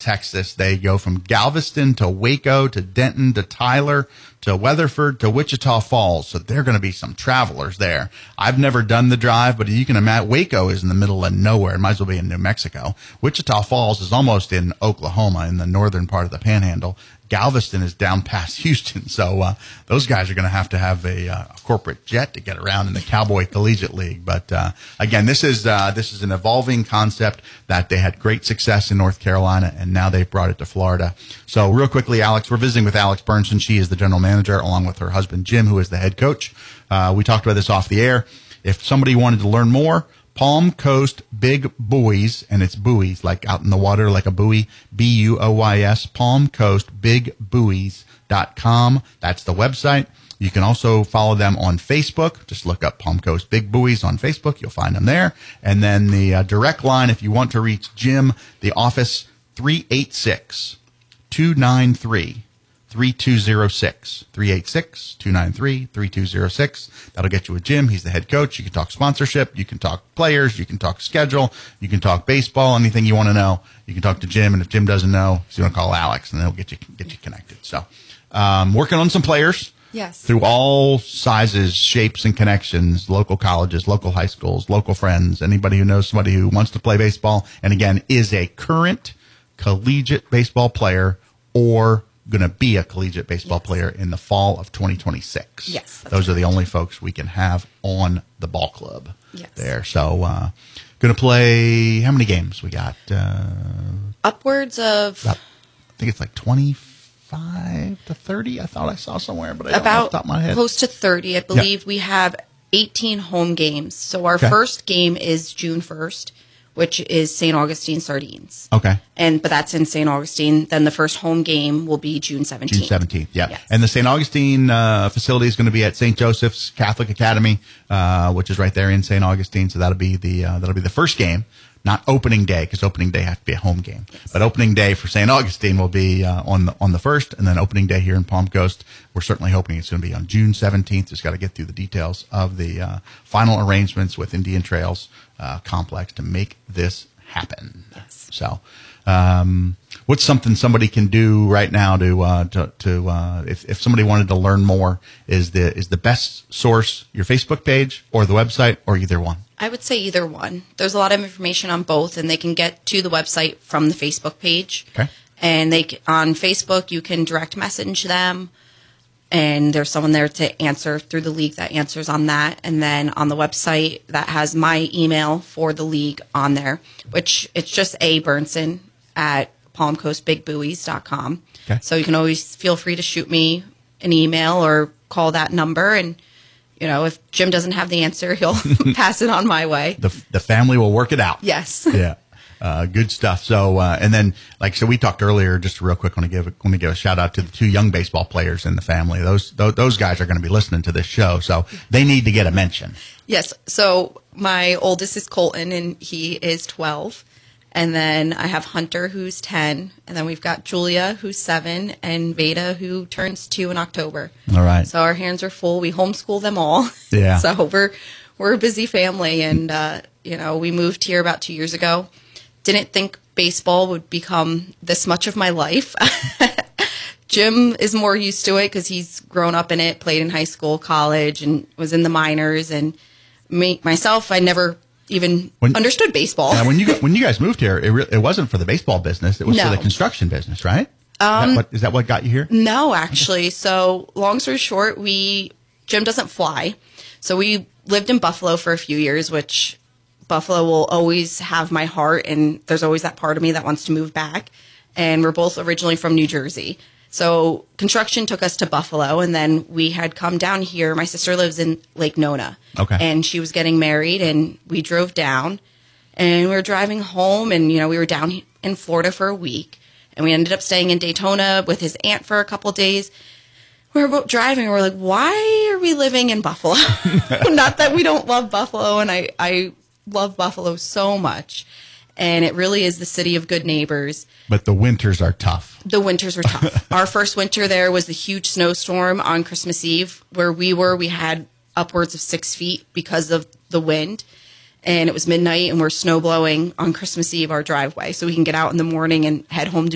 Texas. They go from Galveston to Waco to Denton to Tyler to Weatherford to Wichita Falls. So there are going to be some travelers there. I've never done the drive, but you can imagine Waco is in the middle of nowhere. It might as well be in New Mexico. Wichita Falls is almost in Oklahoma in the northern part of the Panhandle. Galveston is down past Houston, so those guys are going to have a corporate jet to get around in the Cowboy Collegiate League. But again, this is an evolving concept that they had great success in North Carolina, and now they've brought it to Florida. So real quickly, Alex, we're visiting with Alex Bernson. She is the general manager, along with her husband Jim, who is the head coach. We talked about this off the air. If somebody wanted to learn more, Palm Coast Big Buoys, and it's buoys, like out in the water, like a buoy, B-U-O-Y-S, palmcoastbigbuoys.com. That's the website. You can also follow them on Facebook. Just look up Palm Coast Big Buoys on Facebook. You'll find them there. And then the direct line, if you want to reach Jim, the office, 386-293-3206. 386-293-3206. That'll get you with Jim. He's the head coach. You can talk sponsorship. You can talk players. You can talk schedule. You can talk baseball. Anything you want to know, you can talk to Jim. And if Jim doesn't know, he's going to call Alex, and they'll get you connected. So, working on some players. Yes. Through all sizes, shapes, and connections, local colleges, local high schools, local friends, anybody who knows somebody who wants to play baseball, and again, is a current collegiate baseball player or going to be a collegiate baseball player in the fall of 2026. Yes. Those are the only folks we can have on the ball club there. So, going to play, how many games we got? Upwards of, I think it's like 25 to 30. I thought I saw somewhere, but I don't know off the top of my head. Close to 30. I believe we have 18 home games. So our first game is June 1st, which is St. Augustine Sardines. Okay. But that's in St. Augustine. Then the first home game will be June 17th. June 17th, yeah. Yes. And the St. Augustine facility is going to be at St. Joseph's Catholic Academy, which is right there in St. Augustine. So that'll be the first game, not opening day, because opening day has to be a home game. Yes. But opening day for St. Augustine will be on the first, and then opening day here in Palm Coast, we're certainly hoping it's going to be on June 17th. Just got to get through the details of the final arrangements with Indian Trails Complex to make this happen. Yes. So, what's something somebody can do right now to if somebody wanted to learn more, is the best source your Facebook page or the website, or either one? I would say either one. There's a lot of information on both, and they can get to the website from the Facebook page. Okay. And on Facebook, you can direct message them, and there's someone there to answer through the league that answers on that. And then on the website, that has my email for the league on there, which it's just Bernson at palmcoastbigbuoys.com. Okay. So you can always feel free to shoot me an email or call that number, and if Jim doesn't have the answer, he'll pass it on my way. The family will work it out. Yes. Yeah. Good stuff. So, and then, we talked earlier, just real quick, want to give a shout out to the two young baseball players in the family. Those guys are going to be listening to this show, so they need to get a mention. Yes. So my oldest is Colton, and he is 12. And then I have Hunter, who's 10. And then we've got Julia, who's 7, and Veda, who turns 2 in October. All right. So our hands are full. We homeschool them all. Yeah. So we're a busy family, and we moved here about 2 years ago. Didn't think baseball would become this much of my life. Jim is more used to it because he's grown up in it, played in high school, college, and was in the minors. And myself, I never even understood baseball. When you guys moved here, it wasn't for the baseball business. It was for the construction business, right? Is that what got you here? No, actually. So long story short, Jim doesn't fly. So we lived in Buffalo for a few years, which Buffalo will always have my heart, and there's always that part of me that wants to move back. And we're both originally from New Jersey. So construction took us to Buffalo, and then we had come down here. My sister lives in Lake Nona. Okay. And she was getting married, and we drove down, and we were driving home, and, we were down in Florida for a week, and we ended up staying in Daytona with his aunt for a couple days. We were both driving, and we're like, why are we living in Buffalo? Not that we don't love Buffalo, and I love Buffalo so much. And it really is the city of good neighbors. But the winters are tough. The winters were tough. Our first winter there was the huge snowstorm on Christmas Eve. Where we had upwards of 6 feet because of the wind. And it was midnight, and we're snow blowing on Christmas Eve, our driveway. So we can get out in the morning and head home to